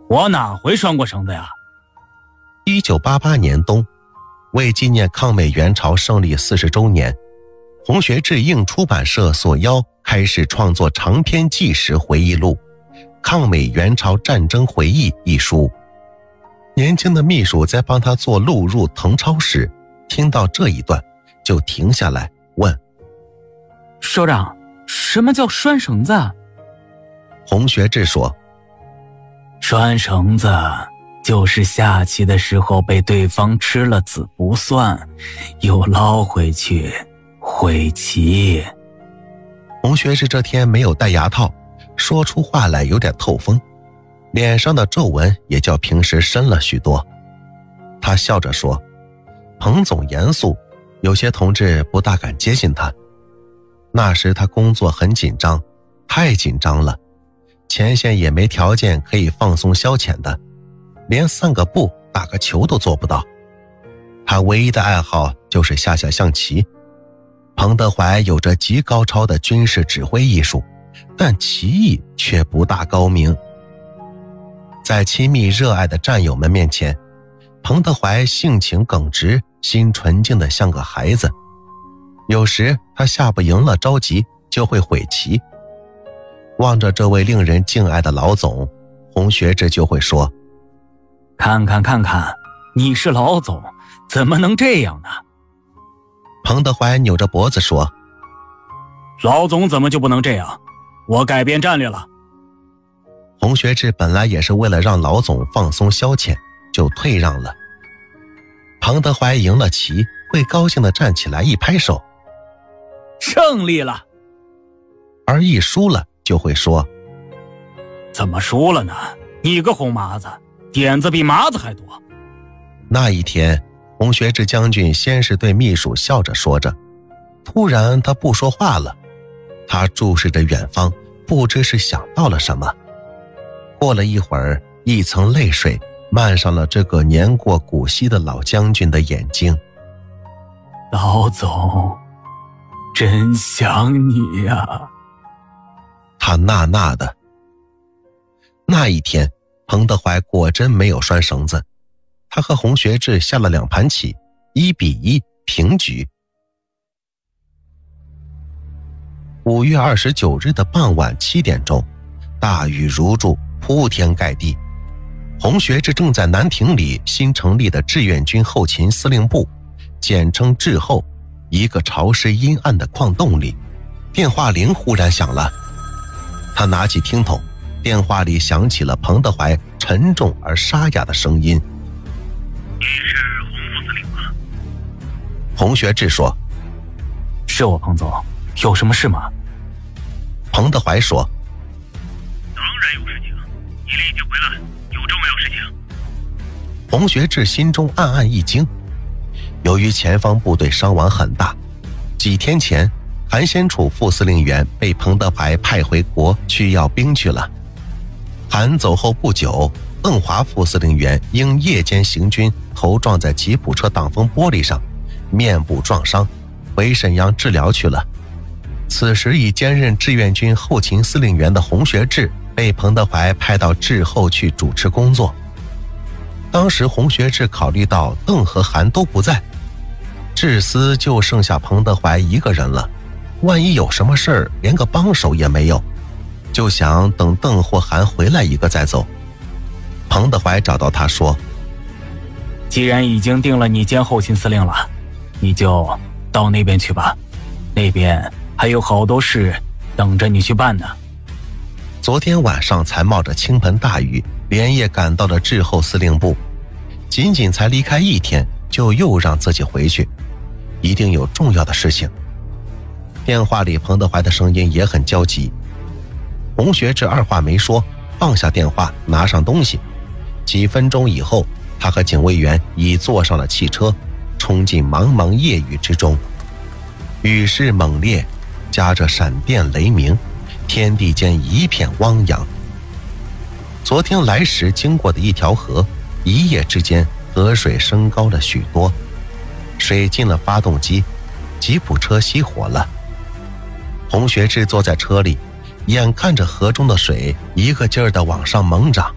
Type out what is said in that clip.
我哪回拴过绳子呀 ？1988年冬，为纪念抗美援朝胜利40周年，洪学智应出版社所邀，开始创作长篇纪实回忆录《抗美援朝战争回忆》一书。年轻的秘书在帮他做录入誊抄时，听到这一段就停下来问： 首长，什么叫拴绳子啊？ 洪学智说： 拴绳子就是下棋的时候被对方吃了子不算，又捞回去悔棋。 洪学智这天没有戴牙套，说出话来有点透风，脸上的皱纹也较平时深了许多。他笑着说：彭总严肃，有些同志不大敢接近他。那时他工作很紧张，太紧张了，前线也没条件可以放松消遣的，连散个步打个球都做不到。他唯一的爱好就是下象棋。彭德怀有着极高超的军事指挥艺术，但棋艺却不大高明。在亲密热爱的战友们面前，彭德怀性情耿直，心纯净得像个孩子。有时他下不赢了着急，就会悔棋。望着这位令人敬爱的老总，洪学智就会说： 看看，你是老总，怎么能这样呢？ 彭德怀扭着脖子说： 老总怎么就不能这样？我改变战略了。 洪学智本来也是为了让老总放松消遣，就退让了。彭德怀赢了棋，会高兴地站起来一拍手： 胜利了。 而一输了就会说： 怎么输了呢？你个红麻子，点子比麻子还多。 那一天，洪学智将军先是对秘书笑着说着，突然他不说话了。他注视着远方，不知是想到了什么。过了一会儿，一层泪水漫上了这个年过古稀的老将军的眼睛。 老总，真想你呀。 他呐呐的。那一天，彭德怀果真没有拴绳子，他和洪学智下了2盘棋，1-1平局。5月29日的傍晚7点钟，大雨如注，铺天盖地。洪学智正在南亭里新成立的志愿军后勤司令部，简称志后，一个潮湿阴暗的矿洞里。电话铃忽然响了，他拿起听筒，电话里响起了彭德怀沉重而沙哑的声音： 你是洪副司令吗？ 洪学智说： 是我，彭总，有什么事吗？ 彭德怀说： 当然有事情，你立即回来，有重要事情。 洪学智心中暗暗一惊，由于前方部队伤亡很大，几天前韩先楚副司令员被彭德怀派回国去要兵去了。韩走后不久，邓华副司令员因夜间行军头撞在吉普车挡风玻璃上，面部撞伤，回沈阳治疗去了。此时已兼任志愿军后勤司令员的洪学智被彭德怀派到志后去主持工作。当时洪学智考虑到邓和韩都不在，志司就剩下彭德怀一个人了，万一有什么事儿连个帮手也没有，就想等邓或韩回来一个再走。彭德怀找到他说： 既然已经定了你兼后勤司令了，你就到那边去吧，那边还有好多事等着你去办呢。 昨天晚上才冒着倾盆大雨，连夜赶到了志后司令部，仅仅才离开1天，就又让自己回去，一定有重要的事情。电话里彭德怀的声音也很焦急。洪学智二话没说，放下电话，拿上东西。几分钟以后，他和警卫员已坐上了汽车，冲进茫茫夜雨之中。雨势猛烈，夹着闪电雷鸣，天地间一片汪洋。昨天来时经过的一条河，一夜之间河水升高了许多，水进了发动机，吉普车熄火了。洪学智坐在车里，眼看着河中的水一个劲儿地往上猛涨，